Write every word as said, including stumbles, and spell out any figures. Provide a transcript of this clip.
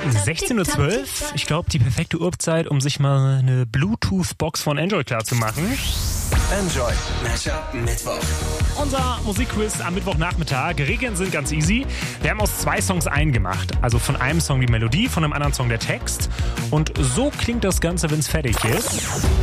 sechzehn Uhr zwölf. Ich glaube, die perfekte Uhrzeit, um sich mal eine Bluetooth-Box von Enjoy klar zu machen. Enjoy Mashup Mittwoch. Unser Musikquiz am Mittwochnachmittag. Regeln sind ganz easy. Wir haben aus zwei Songs einen gemacht. Also von einem Song die Melodie, von einem anderen Song der Text. Und so klingt das Ganze, wenn es fertig ist.